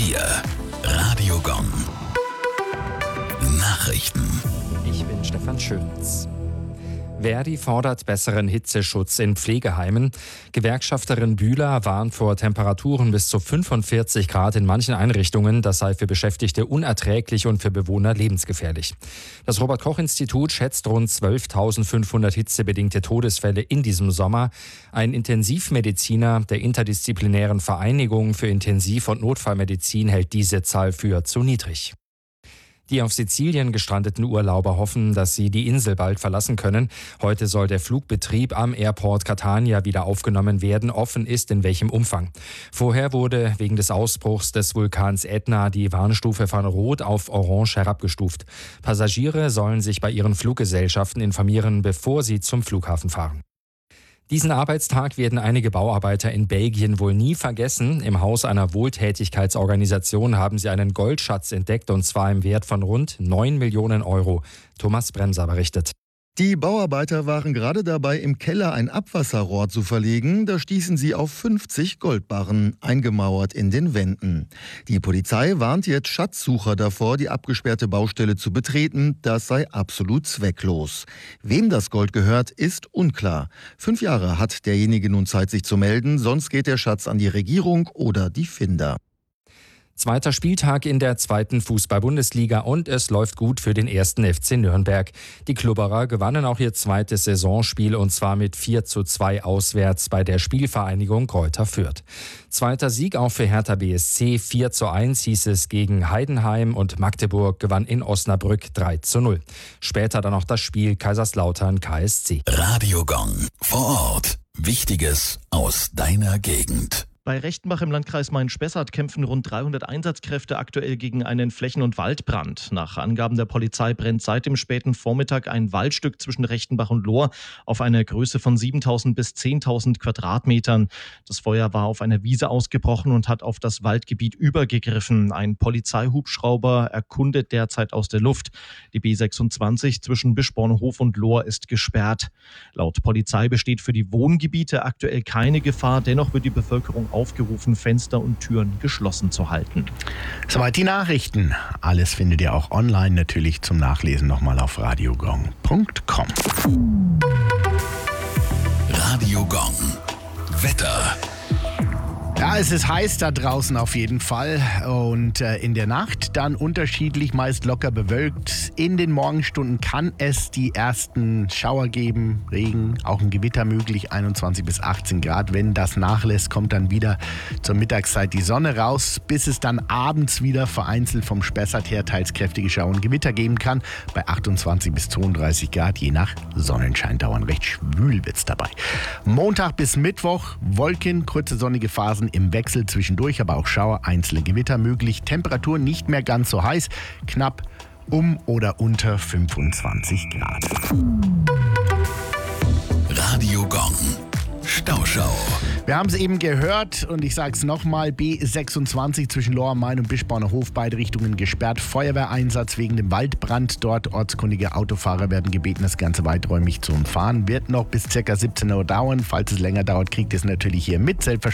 Hier, Radio Gong. Nachrichten. Ich bin Stefan Schönz. Verdi fordert besseren Hitzeschutz in Pflegeheimen. Gewerkschafterin Bühler warnt vor Temperaturen bis zu 45 Grad in manchen Einrichtungen. Das sei für Beschäftigte unerträglich und für Bewohner lebensgefährlich. Das Robert-Koch-Institut schätzt rund 12.500 hitzebedingte Todesfälle in diesem Sommer. Ein Intensivmediziner der interdisziplinären Vereinigung für Intensiv- und Notfallmedizin hält diese Zahl für zu niedrig. Die auf Sizilien gestrandeten Urlauber hoffen, dass sie die Insel bald verlassen können. Heute soll der Flugbetrieb am Airport Catania wieder aufgenommen werden. Offen ist, in welchem Umfang. Vorher wurde wegen des Ausbruchs des Vulkans Ätna die Warnstufe von Rot auf Orange herabgestuft. Passagiere sollen sich bei ihren Fluggesellschaften informieren, bevor sie zum Flughafen fahren. Diesen Arbeitstag werden einige Bauarbeiter in Belgien wohl nie vergessen. Im Haus einer Wohltätigkeitsorganisation haben sie einen Goldschatz entdeckt, und zwar im Wert von rund 9 Millionen Euro. Thomas Bremser berichtet. Die Bauarbeiter waren gerade dabei, im Keller ein Abwasserrohr zu verlegen. Da stießen sie auf 50 Goldbarren, eingemauert in den Wänden. Die Polizei warnt jetzt Schatzsucher davor, die abgesperrte Baustelle zu betreten. Das sei absolut zwecklos. Wem das Gold gehört, ist unklar. 5 Jahre hat derjenige nun Zeit, sich zu melden. Sonst geht der Schatz an die Regierung oder die Finder. Zweiter Spieltag in der 2. Fußball-Bundesliga und es läuft gut für den 1. FC Nürnberg. Die Klubberer gewannen auch ihr zweites Saisonspiel, und zwar mit 4:2 auswärts bei der Spielvereinigung Greuther Fürth. Zweiter Sieg auch für Hertha BSC, 4:1 hieß es gegen Heidenheim, und Magdeburg gewann in Osnabrück 3:0. Später dann noch das Spiel Kaiserslautern KSC. Radio Gong. Vor Ort. Wichtiges aus deiner Gegend. Bei Rechtenbach im Landkreis Main-Spessart kämpfen rund 300 Einsatzkräfte aktuell gegen einen Flächen- und Waldbrand. Nach Angaben der Polizei brennt seit dem späten Vormittag ein Waldstück zwischen Rechtenbach und Lohr auf einer Größe von 7.000 bis 10.000 Quadratmetern. Das Feuer war auf einer Wiese ausgebrochen und hat auf das Waldgebiet übergegriffen. Ein Polizeihubschrauber erkundet derzeit aus der Luft. Die B26 zwischen Bischbornhof und Lohr ist gesperrt. Laut Polizei besteht für die Wohngebiete aktuell keine Gefahr. Dennoch wird die Bevölkerung aufgerufen, Fenster und Türen geschlossen zu halten. Soweit die Nachrichten. Alles findet ihr auch online natürlich zum Nachlesen nochmal auf radiogong.com. Radio Gong. Wetter. Ja, es ist heiß da draußen auf jeden Fall, und in der Nacht dann unterschiedlich, meist locker bewölkt. In den Morgenstunden kann es die ersten Schauer geben, Regen, auch ein Gewitter möglich, 21 bis 18 Grad. Wenn das nachlässt, kommt dann wieder zur Mittagszeit die Sonne raus, bis es dann abends wieder vereinzelt vom Spessart her teils kräftige Schauer und Gewitter geben kann, bei 28 bis 32 Grad, je nach Sonnenscheindauern. Recht schwül wird's dabei. Montag bis Mittwoch Wolken, kurze sonnige Phasen im Wechsel zwischendurch, aber auch Schauer, einzelne Gewitter möglich. Temperatur nicht mehr ganz so heiß, knapp um oder unter 25 Grad. Radio Gong. Stauschau. Wir haben es eben gehört und ich sage es nochmal, B26 zwischen Lohr am Main und Bischbornhof, beide Richtungen gesperrt. Feuerwehreinsatz wegen dem Waldbrand dort. Ortskundige Autofahrer werden gebeten, das Ganze weiträumig zu umfahren. Wird noch bis ca. 17 Uhr dauern. Falls es länger dauert, kriegt ihr es natürlich hier mit. Selbstverständlich